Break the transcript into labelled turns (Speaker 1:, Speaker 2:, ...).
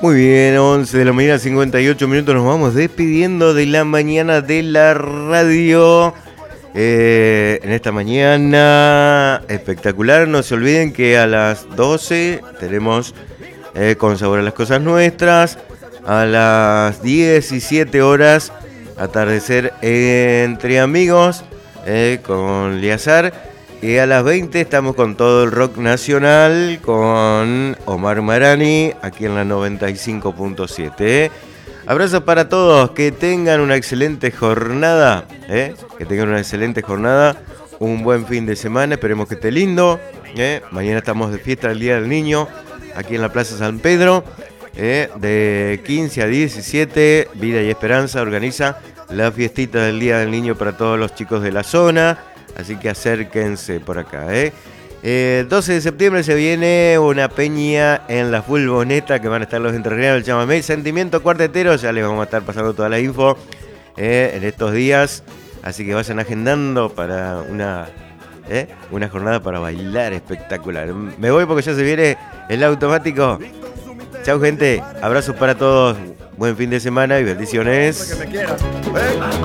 Speaker 1: Muy bien, 11 de la mañana, 58 minutos. Nos vamos despidiendo de la mañana de la radio. En esta mañana espectacular. No se olviden que a las 12 tenemos Con Sabor a las Cosas Nuestras. A las 17 horas, Atardecer entre Amigos con Liazar. Y a las 20 estamos con todo el rock nacional con Omar Marani, aquí en la 95.7. Abrazos para todos, que tengan una excelente jornada, que tengan una excelente jornada, un buen fin de semana, esperemos que esté lindo. Mañana estamos de fiesta del Día del Niño, aquí en la Plaza San Pedro, de 15 a 17, Vida y Esperanza organiza la fiestita del Día del Niño para todos los chicos de la zona. Así que acérquense por acá, 12 de septiembre se viene una peña en la Fulboneta, que van a estar los entrerrianos del chamamé. Sentimiento Cuartetero, ya les vamos a estar pasando toda la info en estos días. Así que vayan agendando para una jornada para bailar espectacular. Me voy porque ya se viene el automático. Chau, gente. Abrazos para todos. Buen fin de semana y bendiciones.